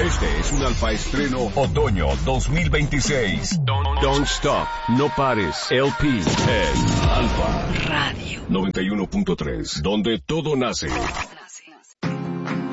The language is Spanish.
Este es un Alfa Estreno Otoño 2026. Don't Stop, no pares, LP en Alfa Radio 91.3, donde todo nace.